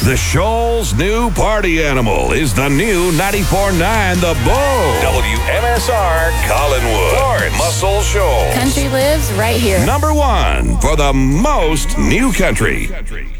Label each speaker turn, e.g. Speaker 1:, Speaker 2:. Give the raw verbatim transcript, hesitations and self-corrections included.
Speaker 1: The Shoals' new party animal is the new ninety-four point nine The Bull. W M S R Collinwood. Florence. Muscle Shoals.
Speaker 2: Country lives right here.
Speaker 1: Number one for the most new country.